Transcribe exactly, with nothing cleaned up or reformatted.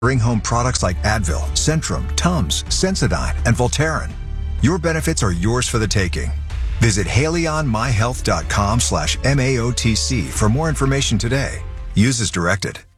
Bring home products like Advil, Centrum, Tums, Sensodyne, and Voltaren. Your benefits are yours for the taking. Visit haleyonmyhealth.com slash M A O T C for more information today. Use as directed.